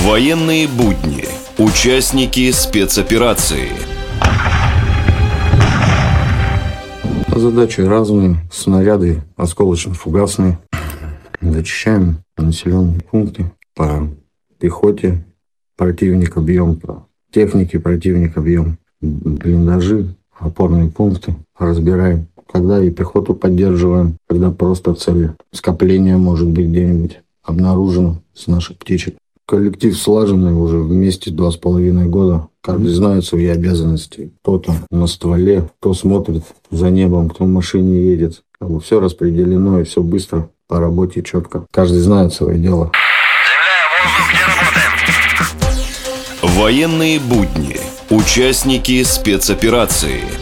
Военные будни. Участники спецоперации. Задачи разные. Снаряды осколочно-фугасные. Зачищаем населенные пункты. По пехоте противника бьем, по технике противника бьем. Блиндажи, опорные пункты разбираем. Когда и пехоту поддерживаем, когда просто цели. Скопление может быть где-нибудь обнаружено с наших птичек. Коллектив слаженный уже вместе 2,5 года. Каждый знает свои обязанности. Кто-то на стволе, кто смотрит за небом, кто в машине едет. Все распределено и все быстро, по работе четко. Каждый знает свое дело. Военные будни. Участники спецоперации.